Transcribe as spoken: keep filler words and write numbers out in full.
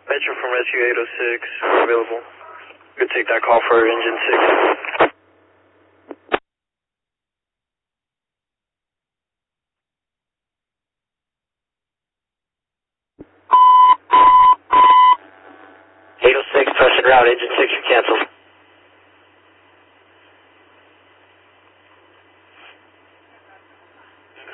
Metro from Rescue eight oh six, available. Could take that call for engine six. eight oh six, press and route, engine six, you canceled.